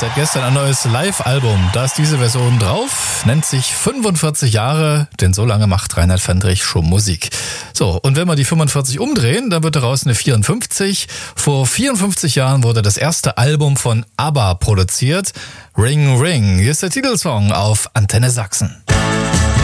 Seit gestern ein neues Live-Album. Da ist diese Version drauf, nennt sich 45 Jahre, denn so lange macht Reinhard Fendrich schon Musik. So, und wenn wir die 45 umdrehen, dann wird daraus eine 54. Vor 54 Jahren wurde das erste Album von ABBA produziert. Ring Ring, hier ist der Titelsong auf Antenne Sachsen.